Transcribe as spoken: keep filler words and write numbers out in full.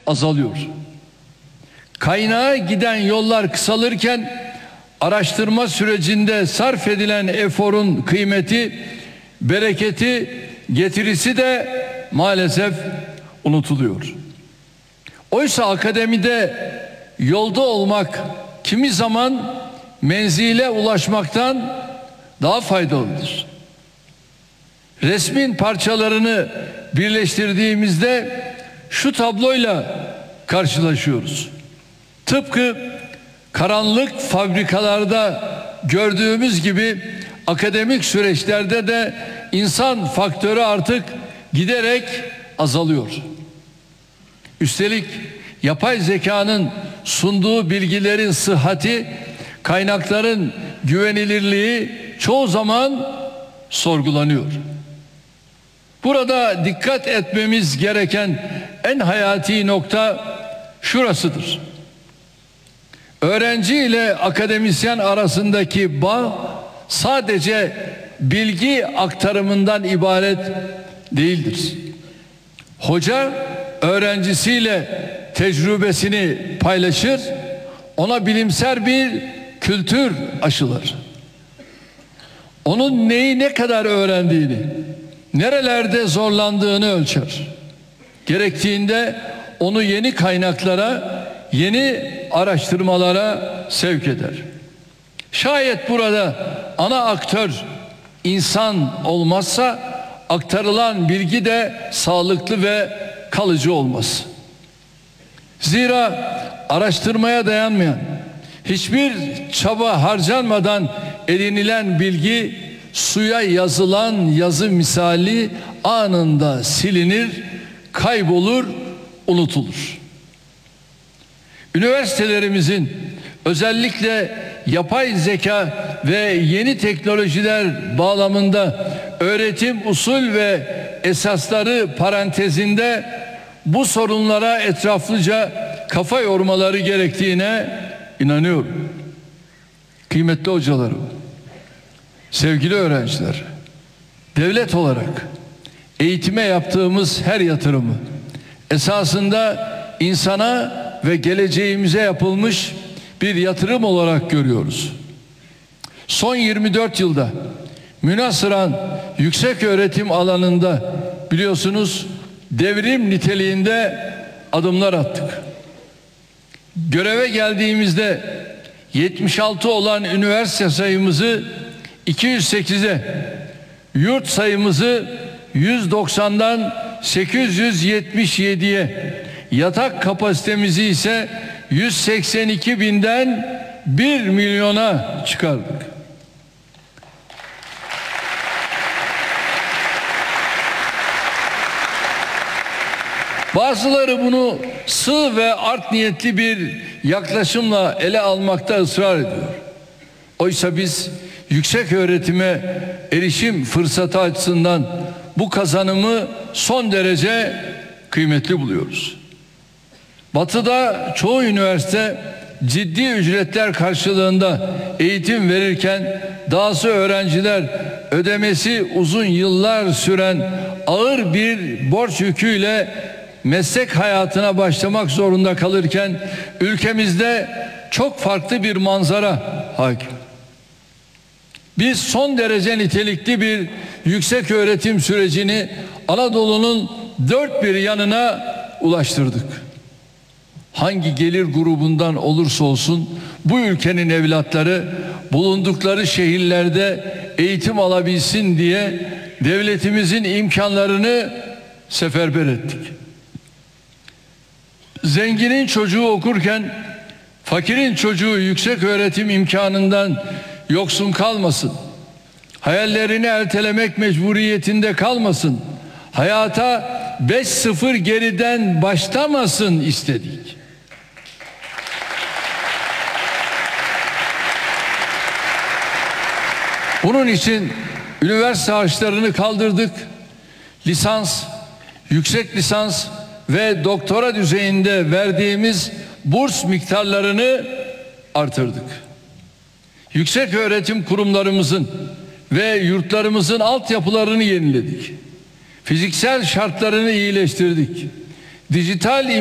azalıyor. Kaynağa giden yollar kısalırken araştırma sürecinde sarf edilen eforun kıymeti, bereketi, getirisi de maalesef unutuluyor. Oysa akademide yolda olmak kimi zaman menzile ulaşmaktan daha faydalıdır. Resmin parçalarını birleştirdiğimizde şu tabloyla karşılaşıyoruz. Tıpkı karanlık fabrikalarda gördüğümüz gibi akademik süreçlerde de insan faktörü artık giderek azalıyor. Üstelik yapay zekanın sunduğu bilgilerin sıhhati, kaynakların güvenilirliği çoğu zaman sorgulanıyor. Burada dikkat etmemiz gereken en hayati nokta şurasıdır. Öğrenci ile akademisyen arasındaki bağ sadece bilgi aktarımından ibaret değildir. Hoca öğrencisiyle tecrübesini paylaşır, ona bilimsel bir kültür aşılar. Onun neyi ne kadar öğrendiğini, nerelerde zorlandığını ölçer. Gerektiğinde onu yeni kaynaklara, yeni araştırmalara sevk eder. Şayet burada ana aktör insan olmazsa aktarılan bilgi de sağlıklı ve kalıcı olmaz. Zira araştırmaya dayanmayan, hiçbir çaba harcanmadan edinilen bilgi suya yazılan yazı misali anında silinir, kaybolur, unutulur. Üniversitelerimizin özellikle yapay zeka ve yeni teknolojiler bağlamında öğretim usul ve esasları parantezinde bu sorunlara etraflıca kafa yormaları gerektiğine inanıyorum. Kıymetli hocalarım, sevgili öğrenciler, devlet olarak eğitime yaptığımız her yatırımı esasında insana ve geleceğimize yapılmış bir yatırım olarak görüyoruz. Son yirmi dört yılda münhasıran yüksek öğretim alanında biliyorsunuz devrim niteliğinde adımlar attık. Göreve geldiğimizde yetmiş altı olan üniversite sayımızı iki yüz sekize, yurt sayımızı yüz doksandan sekiz yüz yetmiş yediye, yatak kapasitemizi ise yüz seksen iki binden bir milyona çıkardık. Bazıları bunu sığ ve art niyetli bir yaklaşımla ele almakta ısrar ediyor. Oysa biz yüksek öğretime erişim fırsatı açısından bu kazanımı son derece kıymetli buluyoruz. Batı'da çoğu üniversite ciddi ücretler karşılığında eğitim verirken dahası öğrenciler ödemesi uzun yıllar süren ağır bir borç yüküyle meslek hayatına başlamak zorunda kalırken ülkemizde çok farklı bir manzara hakim. Biz son derece nitelikli bir yüksek öğretim sürecini Anadolu'nun dört bir yanına ulaştırdık. Hangi gelir grubundan olursa olsun bu ülkenin evlatları bulundukları şehirlerde eğitim alabilsin diye devletimizin imkanlarını seferber ettik. Zenginin çocuğu okurken fakirin çocuğu yüksek öğretim imkanından yoksun kalmasın. Hayallerini ertelemek mecburiyetinde kalmasın. Hayata beş sıfır geriden başlamasın istedik. Bunun için üniversite harçlarını kaldırdık. Lisans, yüksek lisans ve doktora düzeyinde verdiğimiz burs miktarlarını artırdık. Yüksek öğretim kurumlarımızın ve yurtlarımızın altyapılarını yeniledik. Fiziksel şartlarını iyileştirdik. Dijital